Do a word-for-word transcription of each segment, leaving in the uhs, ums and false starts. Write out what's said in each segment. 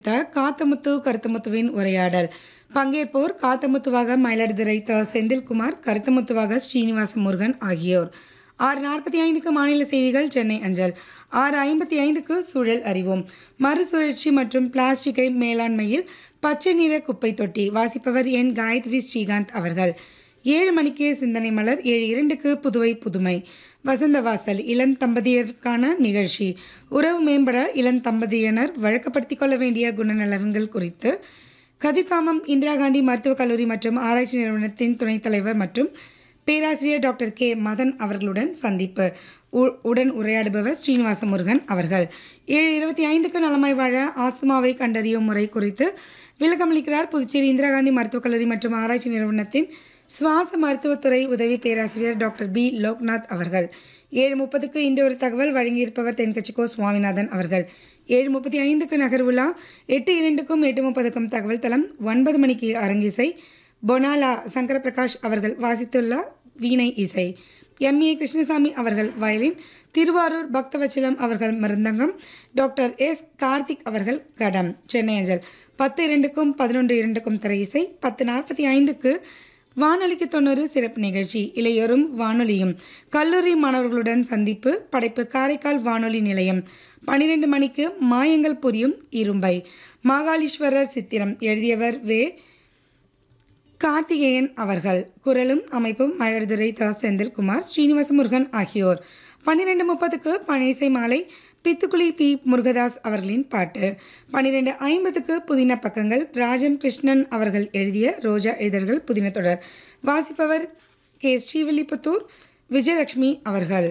த காத்தமுத்து கருத்தமுத்துவின் உரையாடல். பங்கேற்போர் காத்தமுத்துவாக மயிலாடுதுறை த செந்தில்குமார், கருத்தமுத்துவாக ஸ்ரீனிவாச முருகன் ஆகியோர். ஆறு நாற்பத்தி ஐந்துக்கு மாநில செய்திகள் சென்னை அஞ்சல். ஆறு ஐம்பத்தி ஐந்துக்கு சூழல் அறிவோம். மறுசுழற்சி மற்றும் பிளாஸ்டிக்கை மேலாண்மையில் பச்சை நிற குப்பை தொட்டி. வாசிப்பவர் என் காயத்ரி ஸ்ரீகாந்த் அவர்கள். ஏழு மணிக்கு சிந்தனை மலர். ஏழு இரண்டுக்கு புதுவை புதுமை. வசந்தவாசல் இளம் தம்பதியருக்கான நிகழ்ச்சி. உறவு மேம்பட இளம் தம்பதியினர் வழக்கப்படுத்திக் கொள்ள வேண்டிய குணநலன்கள் குறித்து கதிர்காமம் இந்திரா காந்தி மருத்துவக் கல்லூரி மற்றும் ஆராய்ச்சி நிறுவனத்தின் துணைத் தலைவர் மற்றும் பேராசிரியர் டாக்டர் கே மதன் அவர்களுடன் சந்திப்பு. உடன் உரையாடுபவர் ஸ்ரீனிவாச முருகன் அவர்கள். ஏழு இருபத்தி ஐந்துக்கு நலமாய் வாழ ஆஸ்துமாவை கண்டறியும் முறை குறித்து விளக்கமளிக்கிறார் புதுச்சேரி இந்திரா காந்தி மருத்துவக் கல்லூரி மற்றும் ஆராய்ச்சி நிறுவனத்தின் சுவாச மருத்துவத்துறை உதவி பேராசிரியர் டாக்டர் பி லோக்நாத் அவர்கள். ஏழு முப்பதுக்கு இன்று ஒரு தகவல் வழங்கியிருப்பவர் தென்கட்சிக்கோ சுவாமிநாதன் அவர்கள். ஏழு முப்பத்தி ஐந்துக்கு நகர்வுலா. எட்டு இரண்டுக்கும் எட்டு முப்பதுக்கும் தகவல் தளம். ஒன்பது மணிக்கு அரங்கிசை. பொனாலா சங்கர பிரகாஷ் அவர்கள் வாசித்துள்ள வீணை இசை. எம் ஏ கிருஷ்ணசாமி அவர்கள் வயலின். திருவாரூர் பக்தவச்சலம் அவர்கள் மிருந்தங்கம். டாக்டர் எஸ் கார்த்திக் அவர்கள் கடம். சென்னை அஞ்சல். பத்து இரண்டுக்கும் பதினொன்று இரண்டுக்கும் திரை இசை. பத்து நாற்பத்தி ஐந்துக்கு வானொலிக்கு தொண்ணூறு சிறப்பு நிகழ்ச்சி. இளையோரும் வானொலியும் கல்லூரி மாணவர்களுடன் சந்திப்பு. படைப்பு காரைக்கால் வானொலி நிலையம். பன்னிரெண்டு மணிக்கு மாயங்கள் புரியும் இரும்பை. மாகாளீஸ்வரர் சித்திரம் எழுதியவர் வே கார்த்திகேயன் அவர்கள். குரலும் அமைப்பும் மயிலாடுதுறை த செந்தில்குமார், ஸ்ரீனிவாச முருகன் ஆகியோர். பன்னிரெண்டு முப்பதுக்கு பனிசை மாலை. பித்துக்குளி பி முருகதாஸ் அவர்களின் பாட்டு. பன்னிரெண்டு ஐம்பதுக்கு புதின பக்கங்கள். ராஜம் கிருஷ்ணன் அவர்கள் எழுதிய ரோஜா இதழ்கள் புதின தொடர். வாசிப்பவர் கே ஸ்ரீவில்லிபுத்தூர் விஜயலட்சுமி அவர்கள்.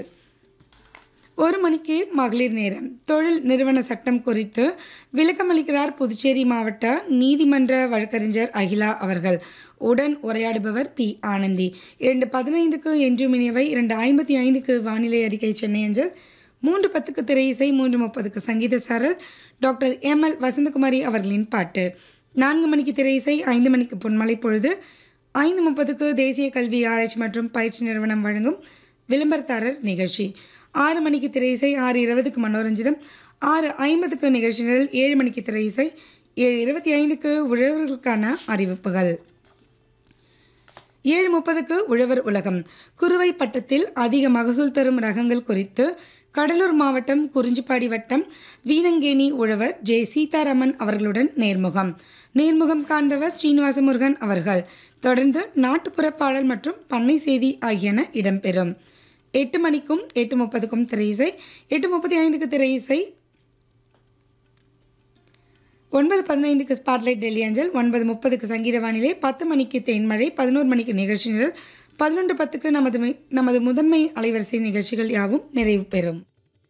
ஒரு மணிக்கு மகளிர் நேரம். தொழில் நிறுவன சட்டம் குறித்து விளக்கமளிக்கிறார் புதுச்சேரி மாவட்ட நீதிமன்ற வழக்கறிஞர் அகிலா அவர்கள். உடன் உரையாடுபவர் பி ஆனந்தி. இரண்டு பதினைந்துக்கு என்றும் இனியவை. இரண்டு ஐம்பத்தி ஐந்துக்கு வானிலை அறிக்கை சென்னை அஞ்சல். மூன்று பத்துக்கு திரை இசை. மூன்று முப்பதுக்கு சங்கீத சாரல். டாக்டர் எம் எல் வசந்தகுமாரி அவர்களின் பாட்டு. நான்கு மணிக்கு திரை இசை. ஐந்து மணிக்கு பொன்மலை பொழுது. ஐந்து முப்பதுக்கு தேசிய கல்வி ஆராய்ச்சி மற்றும் பயிற்சி நிறுவனம் வழங்கும் விளம்பரதாரர் நிகழ்ச்சி. ஆறு மணிக்கு திரை இசை. ஆறு இருபதுக்கு மனோரஞ்சிதம். ஆறு ஐம்பதுக்கு நிகழ்ச்சி நிரல். ஏழு மணிக்கு திரை இசை. ஏழு இருபத்தி ஐந்துக்கு உழவர்களுக்கான அறிவிப்புகள். ஏழு முப்பதுக்கு உழவர் உலகம். குறுவை பட்டத்தில் அதிக மகசூல் தரும் ரகங்கள் குறித்து கடலூர் மாவட்டம் குறிஞ்சிப்பாடி வட்டம் வீணங்கேணி உழவர் ஜே சீதாராமன் அவர்களுடன் நேர்முகம். நேர்முகம் காண்பவர் ஸ்ரீனிவாச முருகன் அவர்கள். தொடர்ந்து நாட்டுப்புற பாடல் மற்றும் பண்ணை செய்தி ஆகியன இடம்பெறும். எட்டு மணிக்கும் எட்டு முப்பதுக்கும் திரை இசை. எட்டு முப்பத்தி ஐந்துக்கு திரை இசை. ஒன்பது பதினைந்துக்கு ஸ்பாட்லைட் டெல்லி அஞ்சல். ஒன்பது முப்பதுக்கு சங்கீத வானிலை. பத்து மணிக்கு தேன்மழை. பதினோரு மணிக்கு நிகழ்ச்சி நிரல். பதினொன்று பத்துக்கு நமது நமது முதன்மை அலைவரிசை நிகழ்ச்சிகள் யாவும் நிறைவு பெறும்.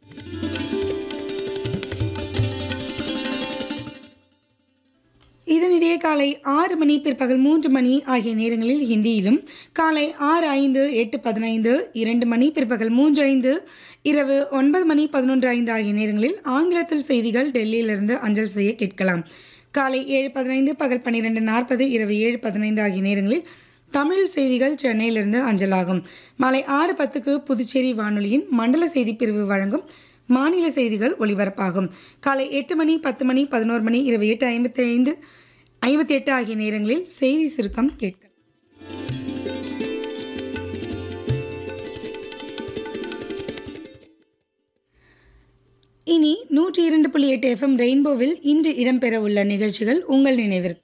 இதனிடையே காலை ஆறு மணி பிற்பகல் மூன்று மணி ஆகிய நேரங்களில் ஹிந்தியிலும், காலை ஆறு ஐந்து எட்டு பதினைந்து இரண்டு மணி பிற்பகல் மூன்று ஐந்து இரவு ஒன்பது மணி பதினொன்று ஐந்து ஆகிய நேரங்களில் ஆங்கிலத்தில் செய்திகள் டெல்லியிலிருந்து அஞ்சல் செய்ய கேட்கலாம். காலை ஏழு பதினைந்து பகல் பன்னிரெண்டு நாற்பது இரவு ஏழு பதினைந்து ஆகிய நேரங்களில் தமிழ் செய்திகள் சென்னையிலிருந்து அஞ்சலாகும். மாலை ஆறு பத்துக்கு புதுச்சேரி வானொலியின் மண்டல செய்தி பிரிவு வழங்கும் மாநில செய்திகள் ஒலிபரப்பாகும். காலை எட்டு மணி பத்து மணி பதினோரு மணி இரவு எட்டு ஐம்பத்தி ஐந்து ஐம்பத்தி எட்டு ஆகிய நேரங்களில் செய்தி சுருக்கம் கேட்க. இனி நூற்றி இரண்டு புள்ளி எட்டு எஃப்எம் ரெயின்போவில் இன்று இடம்பெற உள்ள நிகழ்ச்சிகள் உங்கள் நினைவிற்கு.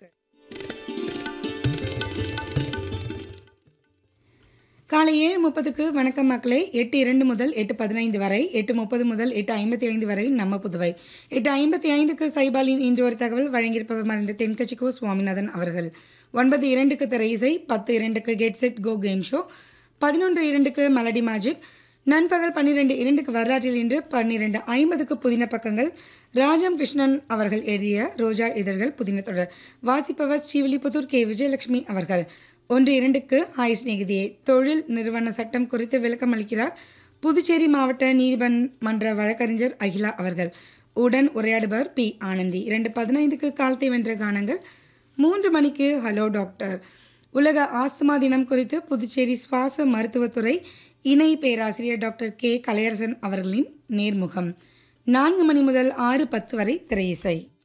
காலை ஏழு முப்பதுக்கு வணக்கம் மக்களே. எட்டு இரண்டு முதல் எட்டு பதினைந்து வரை. எட்டு முப்பது முதல் எட்டு ஐம்பத்தி ஐந்து வரை நம்ம புதுவை. எட்டு ஐம்பத்தி ஐந்துக்கு சைபாலின் இன்று ஒரு தகவல் வழங்கியிருப்பவர் மறைந்த தென்கட்சிக்கோ சுவாமிநாதன் அவர்கள். ஒன்பது இரண்டுக்கு திரை இசை. பத்து இரண்டுக்கு get set go game show. பதினொன்று இரண்டுக்கு மெலடி மேஜிக். நண்பகல் பன்னிரெண்டு இரண்டுக்கு வரலாற்றில் இன்று. பன்னிரெண்டு ஐம்பதுக்கு புதின பக்கங்கள். ராஜம் கிருஷ்ணன் அவர்கள் எழுதிய ரோஜா இதழ்கள் புதின தொடர். வாசிப்பவர் ஸ்ரீவில்லிபுத்தூர் கே விஜயலட்சுமி அவர்கள். ஒன்று இரண்டுக்கு ஹாய் சிநேகிதியே. தொழில் நிறுவன சட்டம் குறித்து விளக்கம் அளிக்கிறார் புதுச்சேரி மாவட்ட நீதிமன்ற வழக்கறிஞர் அகிலா அவர்கள். உடன் உரையாடுபவர் பி ஆனந்தி. இரண்டு பதினைந்துக்கு காலத்தை வென்ற கானங்கள். மூன்று மணிக்கு ஹலோ டாக்டர். உலக ஆஸ்துமா தினம் குறித்து புதுச்சேரி சுவாச மருத்துவத்துறை இணை பேராசிரியர் டாக்டர் கே கலையரசன் அவர்களின் நேர்முகம். நான்கு மணி முதல் ஆறு பத்து வரை திரை இசை.